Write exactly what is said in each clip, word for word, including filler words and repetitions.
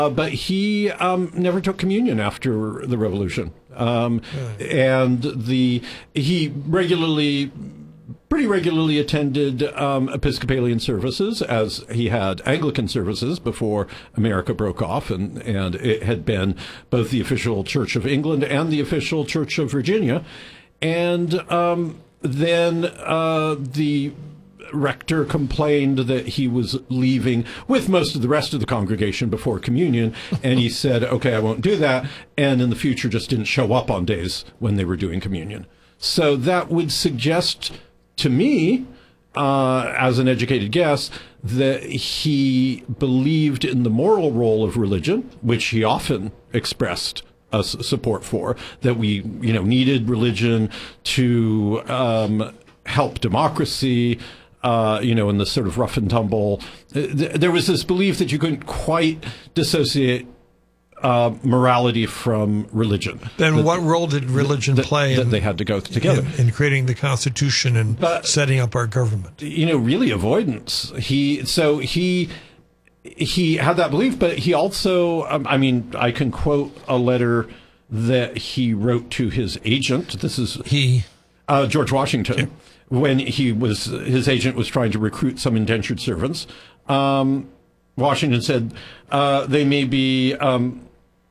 Uh, but he um, never took communion after the revolution. Um, really? And the he regularly, pretty regularly attended um, Episcopalian services, as he had Anglican services before America broke off, and, and it had been both the official Church of England and the official Church of Virginia. And um, then uh, the rector complained that he was leaving with most of the rest of the congregation before communion, and he said, okay, I won't do that, and in the future just didn't show up on days when they were doing communion. So that would suggest to me, uh, as an educated guess, that he believed in the moral role of religion, which he often expressed us support for, that we, you know, needed religion to um, help democracy, Uh, you know, in the sort of rough and tumble. Th- there was this belief that you couldn't quite dissociate uh, morality from religion. Then that, what role did religion that, play that in, they had to go together in, in creating the Constitution and but, setting up our government? You know, really avoidance. He so he he had that belief, but he also, um, I mean, I can quote a letter that he wrote to his agent. This is he uh, George Washington. Okay. When he was, his agent was trying to recruit some indentured servants. Um, Washington said, uh, they may be, um,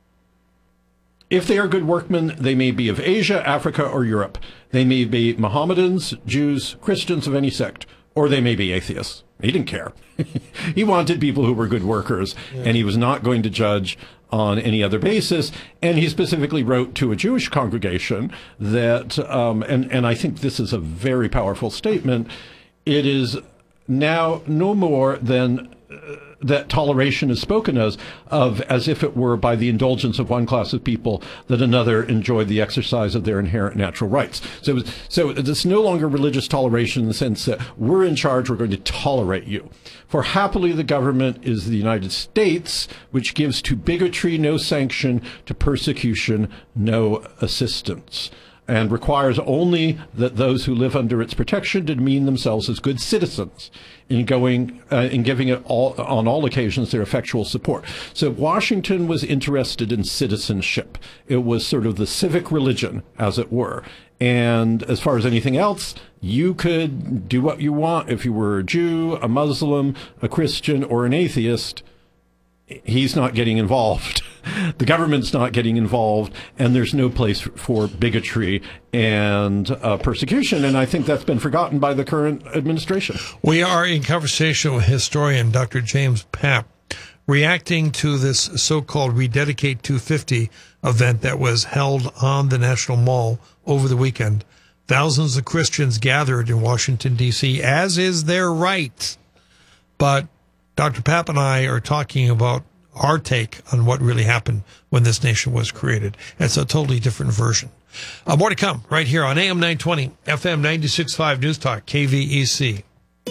if they are good workmen, they may be of Asia, Africa, or Europe. They may be Mohammedans, Jews, Christians of any sect, or they may be atheists. He didn't care. He wanted people who were good workers, yeah. And he was not going to judge on any other basis. And he specifically wrote to a Jewish congregation that, um, and, and I think this is a very powerful statement, it is now no more than uh, that toleration is spoken as of as if it were by the indulgence of one class of people that another enjoyed the exercise of their inherent natural rights. So, so it's no longer religious toleration in the sense that we're in charge, we're going to tolerate you. For happily the government is the United States, which gives to bigotry no sanction, to persecution no assistance, and requires only that those who live under its protection demean themselves as good citizens in going uh, in giving it all on all occasions their effectual support. So Washington was interested in citizenship. It was sort of the civic religion, as it were. And as far as anything else, you could do what you want if you were a Jew, a Muslim, a Christian, or an atheist. He's not getting involved. The government's not getting involved, and there's no place for bigotry and uh, persecution. And I think that's been forgotten by the current administration. We are in conversation with historian Doctor James Papp, reacting to this so-called Rededicate two fifty event that was held on the National Mall over the weekend. Thousands of Christians gathered in Washington, D C, as is their right. But Doctor Papp and I are talking about our take on what really happened when this nation was created. It's a totally different version. Uh, more to come right here on A M nine twenty, F M ninety-six point five News Talk, K V E C.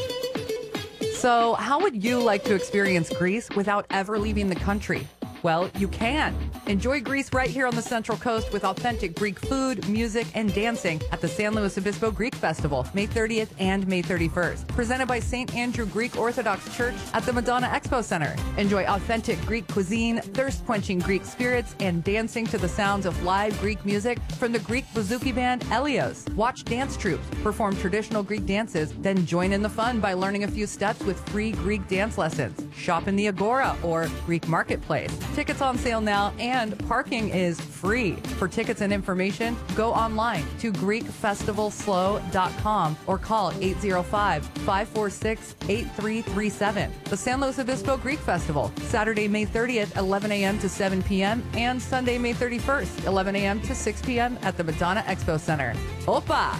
So how would you like to experience Greece without ever leaving the country? Well, you can. Enjoy Greece right here on the Central Coast with authentic Greek food, music, and dancing at the San Luis Obispo Greek Festival, May thirtieth and May thirty-first. Presented by Saint Andrew Greek Orthodox Church at the Madonna Expo Center. Enjoy authentic Greek cuisine, thirst-quenching Greek spirits, and dancing to the sounds of live Greek music from the Greek bouzouki band Elios. Watch dance troupes perform traditional Greek dances, then join in the fun by learning a few steps with free Greek dance lessons. Shop in the Agora or Greek Marketplace. Tickets on sale now, and parking is free. For tickets and information, go online to greek festival slow dot com or call eight oh five, five four six, eight three three seven. The San Luis Obispo Greek Festival, Saturday, May thirtieth, eleven a.m. to seven p.m., and Sunday, May thirty-first, eleven a.m. to six p.m. at the Madonna Expo Center. Opa!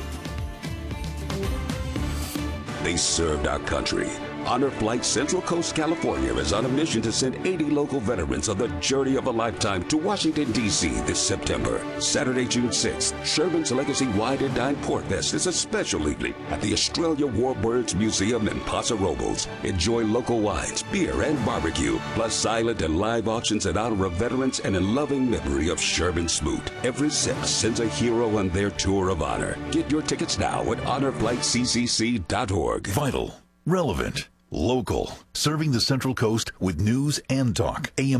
They served our country. Honor Flight Central Coast, California is on a mission to send eighty local veterans of the journey of a lifetime to Washington, D C this September. Saturday, June sixth, Sherman's Legacy Wine and Dine Port Fest is a special evening at the Australia Warbirds Museum in Paso Robles. Enjoy local wines, beer, and barbecue, plus silent and live auctions in honor of veterans and in loving memory of Sherman Smoot. Every sip sends a hero on their tour of honor. Get your tickets now at honor flight c c c dot org. Vital, relevant, local, serving the Central Coast with news and talk. A M